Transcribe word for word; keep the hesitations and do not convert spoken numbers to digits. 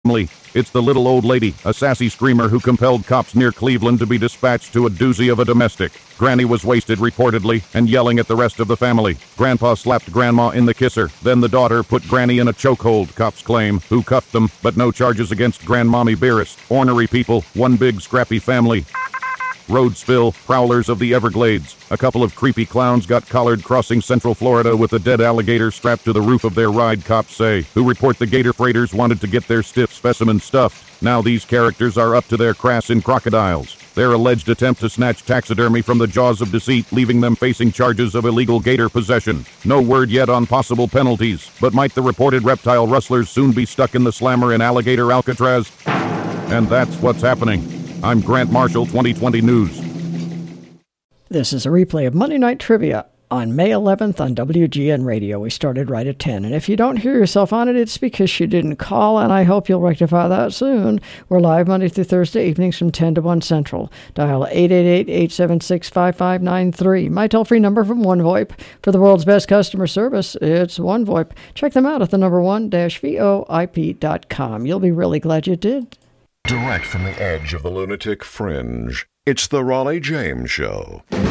family. It's the little old lady, a sassy screamer who compelled cops near Cleveland to be dispatched to a doozy of a domestic. Granny was wasted reportedly and yelling at the rest of the family. Grandpa slapped Grandma in the kisser. Then the daughter put Granny in a chokehold, cops claim, who cuffed them, but no charges against Grandmommy Beerus. Ornery people, one big scrappy family. Road spill, prowlers of the Everglades. A couple of creepy clowns got collared crossing Central Florida with a dead alligator strapped to the roof of their ride, cops say, who report the gator freighters wanted to get their stiff specimen stuffed. Now these characters are up to their crass in crocodiles. Their alleged attempt to snatch taxidermy from the jaws of deceit, leaving them facing charges of illegal gator possession. No word yet on possible penalties, but might the reported reptile rustlers soon be stuck in the slammer in alligator Alcatraz? And that's what's happening. I'm Grant Marshall, twenty twenty News. This is a replay of Monday Night Trivia on May eleventh on W G N Radio. We started right at ten. And if you don't hear yourself on it, it's because you didn't call, and I hope you'll rectify that soon. We're live Monday through Thursday evenings from ten to one Central. Dial eight eight eight, eight seven six, five five nine three. My toll-free number from OneVoIP. For the world's best customer service, it's OneVoIP. Check them out at the number one dash V O I P dot com. You'll be really glad you did. Direct from the edge of the lunatic fringe, it's the Raleigh James Show.